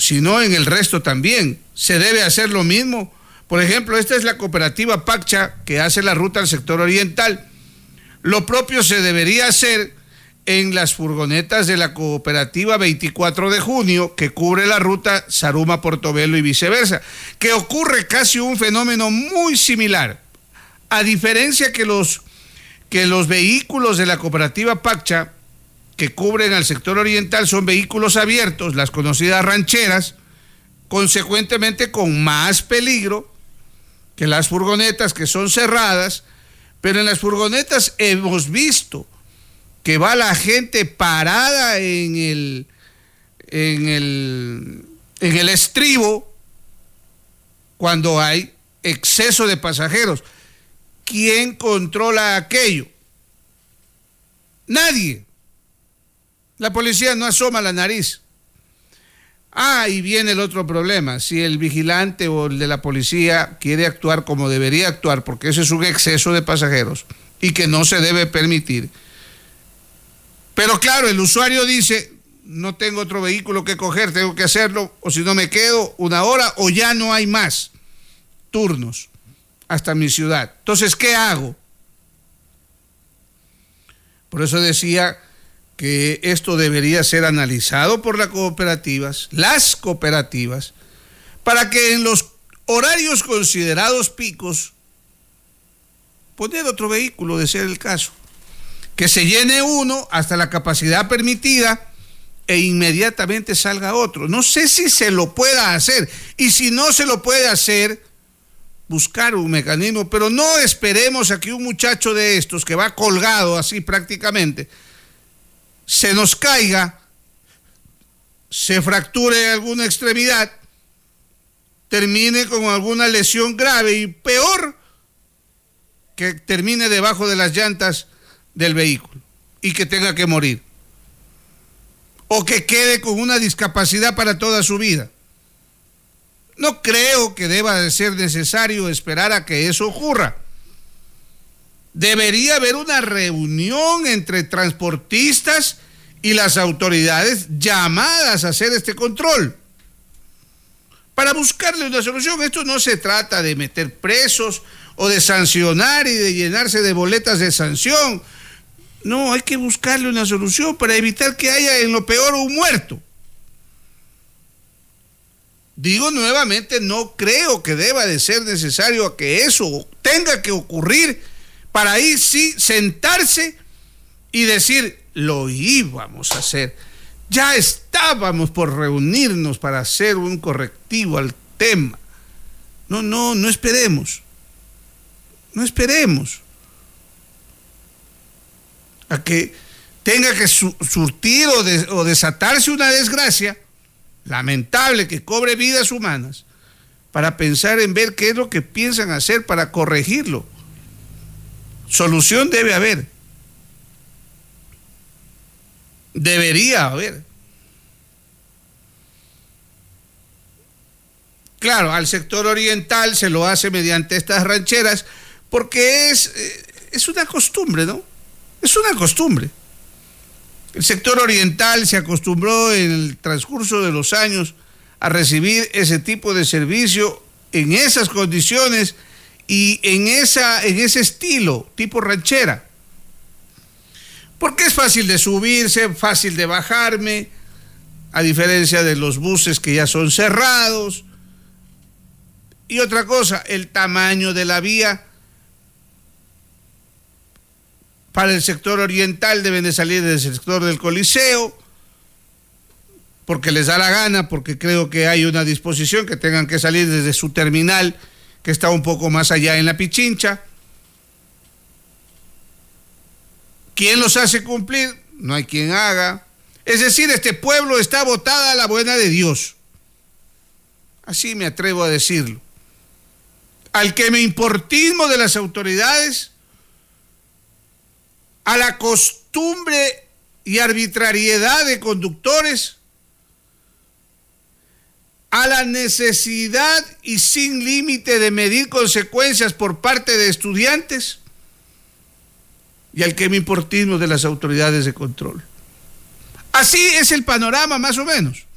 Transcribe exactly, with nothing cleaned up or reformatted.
sino en el resto también. Se debe hacer lo mismo. Por ejemplo, esta es la cooperativa Paccha, que hace la ruta al sector oriental. Lo propio se debería hacer en las furgonetas de la cooperativa veinticuatro de junio, que cubre la ruta Zaruma-Portobelo y viceversa, que ocurre casi un fenómeno muy similar. A diferencia que los, que los vehículos de la cooperativa Paccha, que cubren al sector oriental, son vehículos abiertos, las conocidas rancheras, consecuentemente con más peligro que las furgonetas que son cerradas, pero en las furgonetas hemos visto que va la gente parada en el, en el, en el estribo cuando hay exceso de pasajeros. ¿Quién controla aquello? Nadie. La policía no asoma la nariz. Ah, y viene el otro problema. Si el vigilante o el de la policía quiere actuar como debería actuar, porque ese es un exceso de pasajeros y que no se debe permitir. Pero claro, el usuario dice, no tengo otro vehículo que coger, tengo que hacerlo, o si no me quedo una hora, o ya no hay más turnos hasta mi ciudad. Entonces, ¿qué hago? Por eso decía que esto debería ser analizado por las cooperativas, las cooperativas, para que en los horarios considerados picos, poner otro vehículo de ser el caso, que se llene uno hasta la capacidad permitida e inmediatamente salga otro. No sé si se lo pueda hacer, y si no se lo puede hacer, buscar un mecanismo, pero no esperemos a que un muchacho de estos que va colgado así prácticamente se nos caiga, se fracture alguna extremidad, termine con alguna lesión grave y peor, que termine debajo de las llantas del vehículo y que tenga que morir, o que quede con una discapacidad para toda su vida. No creo que deba de ser necesario esperar a que eso ocurra. Debería haber una reunión entre transportistas y las autoridades llamadas a hacer este control para buscarle una solución. Esto no se trata de meter presos o de sancionar y de llenarse de boletas de sanción. No, hay que buscarle una solución para evitar que haya en lo peor un muerto. Digo nuevamente, no creo que deba de ser necesario que eso tenga que ocurrir para ahí sí sentarse y decir, lo íbamos a hacer. Ya estábamos por reunirnos para hacer un correctivo al tema. No, no, no esperemos. No esperemos a que tenga que su- surtir o, de, o desatarse una desgracia lamentable que cobre vidas humanas para pensar en ver qué es lo que piensan hacer para corregirlo. Solución debe haber. Debería haber. Claro, al sector oriental se lo hace mediante estas rancheras porque es, es una costumbre, ¿no? Es una costumbre. El sector oriental se acostumbró en el transcurso de los años a recibir ese tipo de servicio en esas condiciones y en, esa, en ese estilo, tipo ranchera. Porque es fácil de subirse, fácil de bajarme, a diferencia de los buses que ya son cerrados. Y otra cosa, el tamaño de la vía. Para el sector oriental deben de salir del sector del Coliseo, porque les da la gana, porque creo que hay una disposición que tengan que salir desde su terminal, que está un poco más allá en la Pichincha. ¿Quién los hace cumplir? No hay quien haga. Es decir, este pueblo está botada a la buena de Dios. Así me atrevo a decirlo. Al que me importismo de las autoridades, a la costumbre y arbitrariedad de conductores, a la necesidad y sin límite de medir consecuencias por parte de estudiantes, y al que me importismo de las autoridades de control. Así es el panorama, más o menos.